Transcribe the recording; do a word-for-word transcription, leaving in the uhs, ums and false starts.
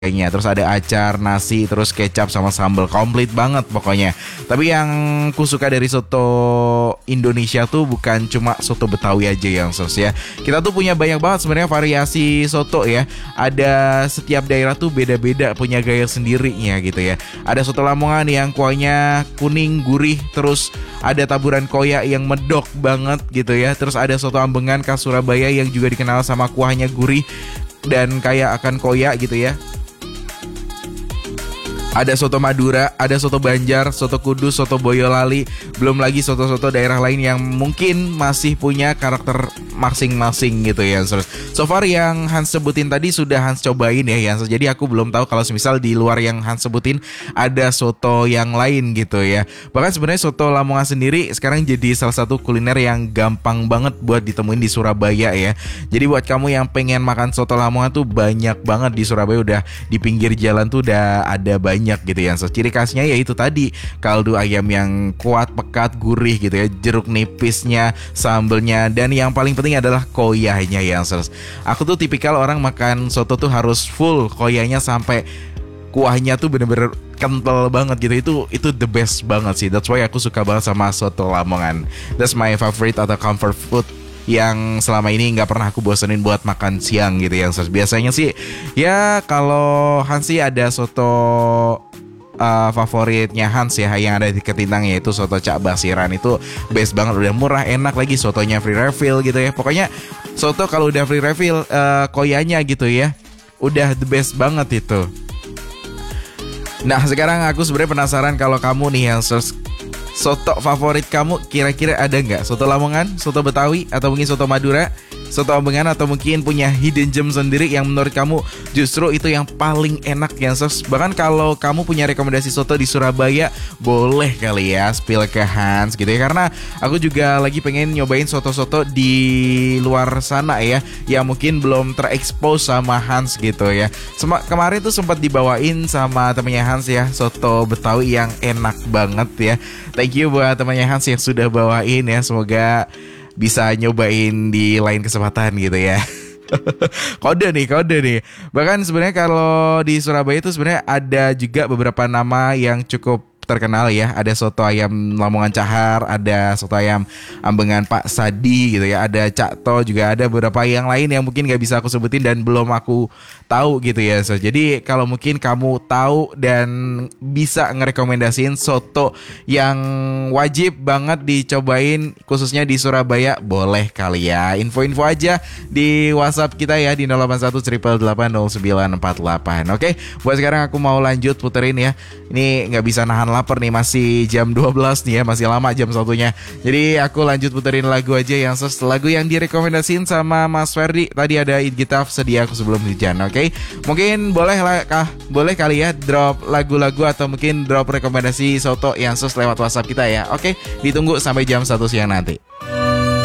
kayaknya. Terus ada acar, nasi, terus kecap sama sambal, komplit banget pokoknya. Tapi yang ku suka dari soto Indonesia tuh bukan cuma soto Betawi aja yang sos ya. Kita tuh punya banyak banget sebenarnya variasi soto ya. Ada setiap daerah tuh beda-beda, punya gaya sendirinya gitu ya. Ada soto Lamongan yang kuahnya kuning gurih, terus ada taburan koyak yang medok banget gitu ya. Terus ada soto Ambengan khas Surabaya yang juga dikenal sama kuahnya gurih dan kayak akan koyak gitu ya. Ada soto Madura, ada soto Banjar, soto Kudus, soto Boyolali. Belum lagi soto-soto daerah lain yang mungkin masih punya karakter masing-masing gitu ya. So far yang Hans sebutin tadi sudah Hans cobain ya Hans. Jadi aku belum tahu kalau misal di luar yang Hans sebutin ada soto yang lain gitu ya. Bahkan sebenarnya soto Lamongan sendiri sekarang jadi salah satu kuliner yang gampang banget buat ditemuin di Surabaya ya. Jadi buat kamu yang pengen makan soto Lamongan tuh banyak banget di Surabaya, udah di pinggir jalan tuh udah ada banyak gitu ya. So, ciri khasnya yaitu tadi kaldu ayam yang kuat, pekat, gurih gitu ya, jeruk nipisnya, sambelnya, dan yang paling penting adalah koyahnya ya. So, aku tuh tipikal orang makan soto tuh harus full koyahnya sampai kuahnya tuh bener-bener kental banget gitu. Itu itu the best banget sih. That's why aku suka banget sama soto Lamongan. That's my favorite atau comfort food yang selama ini nggak pernah aku bosenin buat makan siang gitu ya. Biasanya sih ya kalau Hans sih ada soto uh, favoritnya Hans ya yang ada di Ketintang, yaitu soto Cak Basiran. Itu best banget, udah murah, enak lagi, sotonya free refill gitu ya. Pokoknya soto kalau udah free refill uh, koyanya gitu ya, udah the best banget itu. Nah sekarang aku sebenarnya penasaran kalau kamu nih yang search soto favorit kamu kira-kira ada nggak? Soto Lamongan, soto Betawi, atau mungkin soto Madura, soto Ambengan, atau mungkin punya hidden gem sendiri yang menurut kamu justru itu yang paling enak ya sos. Bahkan kalau kamu punya rekomendasi soto di Surabaya, boleh kali ya spill ke Hans gitu ya. Karena aku juga lagi pengen nyobain soto-soto di luar sana ya, yang mungkin belum terekspos sama Hans gitu ya. Sem- kemarin tuh sempat dibawain sama temennya Hans ya, soto Betawi yang enak banget ya. Thank you buat temannya Hans yang sudah bawain ya. Semoga bisa nyobain di lain kesempatan gitu ya. Kode nih, kode nih. Bahkan sebenarnya kalau di Surabaya itu sebenarnya ada juga beberapa nama yang cukup terkenal ya. Ada soto ayam Lamongan Cahar, ada soto ayam Ambengan Pak Sadi gitu ya, ada Cak To, juga ada beberapa yang lain yang mungkin gak bisa aku sebutin dan belum aku tahu gitu ya. So, jadi kalau mungkin kamu tahu dan bisa ngerekomendasiin soto yang wajib banget dicobain khususnya di Surabaya, boleh kali ya. Info-info aja di WhatsApp kita ya di nol delapan satu delapan delapan nol sembilan empat delapan. Oke, buat sekarang aku mau lanjut puterin ya. Ini gak bisa nahan lapar nih, masih jam dua belas nih ya, masih lama jam satunya. Jadi aku lanjut puterin lagu aja yang sos, lagu yang direkomendasiin sama Mas Ferdi. Tadi ada It Gitaf, Sedia Aku Sebelum Hujan. Oke, mungkin boleh lah kah, boleh kali ya drop lagu-lagu atau mungkin drop rekomendasi soto yang sos lewat WhatsApp kita ya. Oke, ditunggu sampai jam satu siang nanti.